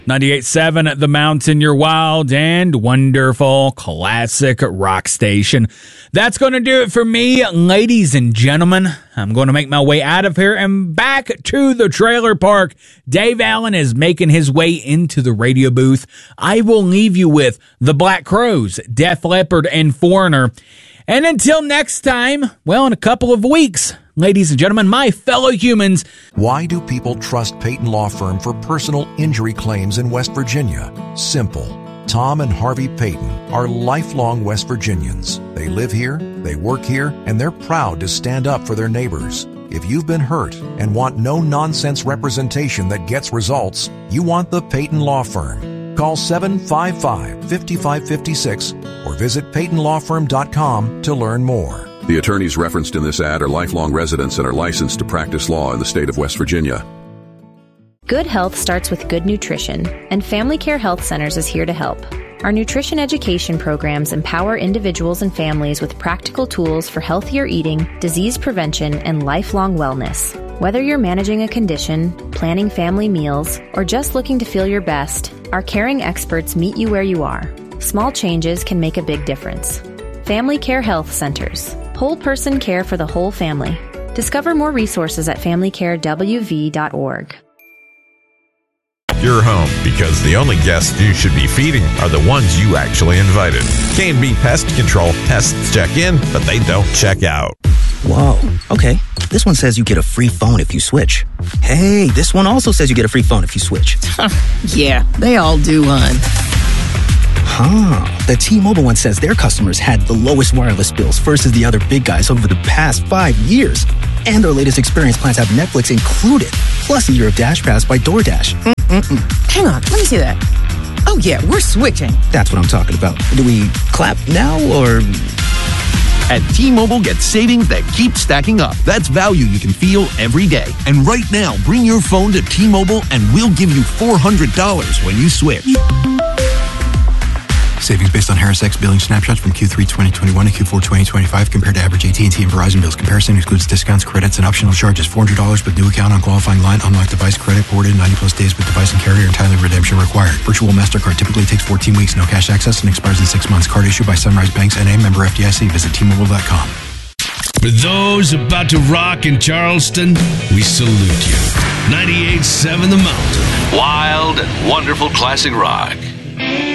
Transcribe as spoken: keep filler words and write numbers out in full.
ninety-eight point seven The Mountain, your wild and wonderful classic rock station. That's going to do it for me, ladies and gentlemen. I'm going to make my way out of here and back to the trailer park. Dave Allen is making his way into the radio booth. I will leave you with The Black Crowes, Def Leppard, and Foreigner. And until next time, well, in a couple of weeks, ladies and gentlemen, my fellow humans. Why do people trust Peyton Law Firm for personal injury claims in West Virginia? Simple. Tom and Harvey Peyton are lifelong West Virginians. They live here, they work here, and they're proud to stand up for their neighbors. If you've been hurt and want no-nonsense representation that gets results, you want the Peyton Law Firm. Call seven five five, five five five six or visit peyton law firm dot com to learn more. The attorneys referenced in this ad are lifelong residents and are licensed to practice law in the state of West Virginia. Good health starts with good nutrition, and Family Care Health Centers is here to help. Our nutrition education programs empower individuals and families with practical tools for healthier eating, disease prevention, and lifelong wellness. Whether you're managing a condition, planning family meals, or just looking to feel your best, our caring experts meet you where you are. Small changes can make a big difference. Family Care Health Centers. Whole person care for the whole family. Discover more resources at family care w v dot org. Your home, because the only guests you should be feeding are the ones you actually invited. K and B Pest Control pests check in, but they don't check out. Whoa, okay. This one says you get a free phone if you switch. Hey, this one also says you get a free phone if you switch. Yeah, they all do, hon. Huh. The T-Mobile one says their customers had the lowest wireless bills versus the other big guys over the past five years. And their latest experience plans have Netflix included, plus a year of Dash Pass by DoorDash. Mm-mm-mm. Hang on, let me see that. Oh, yeah, we're switching. That's what I'm talking about. Do we clap now, or... At T-Mobile, get savings that keep stacking up. That's value you can feel every day. And right now, bring your phone to T-Mobile and we'll give you four hundred dollars when you switch. Savings based on Harris X billing snapshots from Q three twenty twenty-one to Q four twenty twenty-five compared to average A T and T and Verizon bills. Comparison excludes discounts, credits, and optional charges. four hundred dollars with new account on qualifying line. Unlock device credit ported ninety plus days with device and carrier. Entirely redemption required. Virtual MasterCard typically takes fourteen weeks. No cash access and expires in six months. Card issued by Sunrise Banks N A, member F D I C. Visit T Mobile dot com. For those about to rock in Charleston, we salute you. ninety-eight point seven The Mountain. Wild and wonderful classic rock.